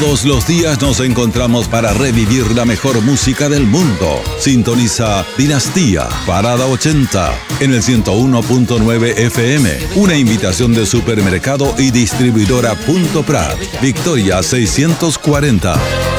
Todos los días nos encontramos para revivir la mejor música del mundo. Sintoniza Dinastía, Parada 80, en el 101.9 FM. Una invitación de Supermercado y Distribuidora Punto Prat, Victoria 640.